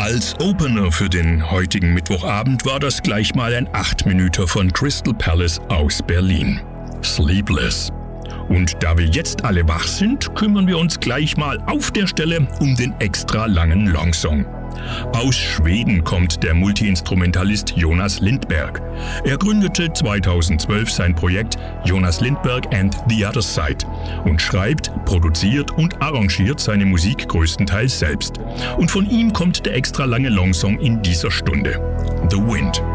Als Opener für den heutigen Mittwochabend war das gleich mal ein 8-Minüter von Crystal Palace aus Berlin. Sleepless. Und da wir jetzt alle wach sind, kümmern wir uns gleich mal auf der Stelle um den extra langen Longsong. Aus Schweden kommt der Multiinstrumentalist Jonas Lindberg. Er gründete 2012 sein Projekt Jonas Lindberg and the Other Side und schreibt, produziert und arrangiert seine Musik größtenteils selbst. Und von ihm kommt der extra lange Longsong in dieser Stunde. The Wind.